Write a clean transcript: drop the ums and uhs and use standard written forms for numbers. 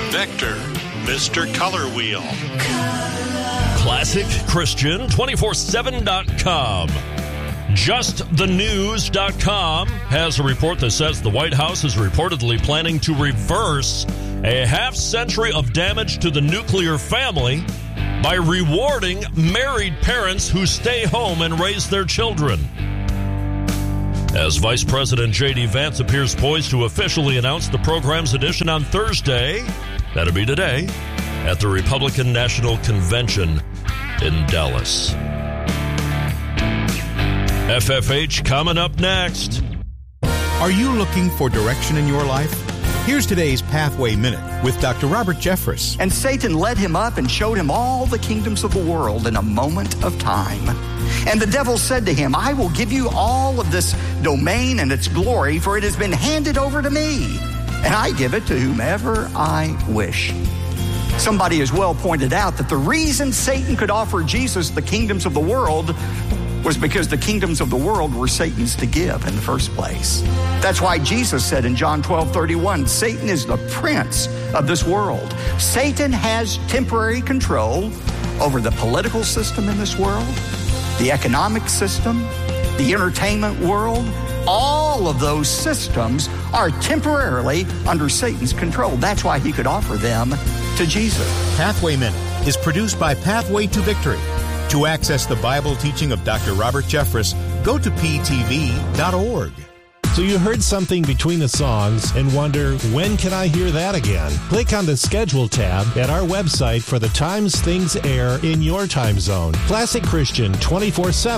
Vector, Mr. Color Wheel. ClassicChristian247.com. JustTheNews.com has a report that says the White House is reportedly planning to reverse a half-century of damage to the nuclear family by rewarding married parents who stay home and raise their children. As Vice President J.D. Vance appears poised to officially announce the program's addition on Thursday, that'll be today, at the Republican National Convention in Dallas. FFH coming up next. Are you looking for direction in your life? Here's today's Pathway Minute with Dr. Robert Jeffress. And Satan led him up and showed him all the kingdoms of the world in a moment of time. And the devil said to him, I will give you all of this domain and its glory, for it has been handed over to me, and I give it to whomever I wish. Somebody has well pointed out that the reason Satan could offer Jesus the kingdoms of the world was because the kingdoms of the world were Satan's to give in the first place. That's why Jesus said in John 12:31, Satan is the prince of this world. Satan has temporary control over the political system in this world, the economic system, the entertainment world. All of those systems are temporarily under Satan's control. That's why he could offer them to Jesus. Pathway Minute is produced by Pathway to Victory. To access the Bible teaching of Dr. Robert Jeffress, go to ptv.org. So you heard something between the songs and wonder, when can I hear that again? Click on the Schedule tab at our website for the times things air in your time zone. Classic Christian 24/7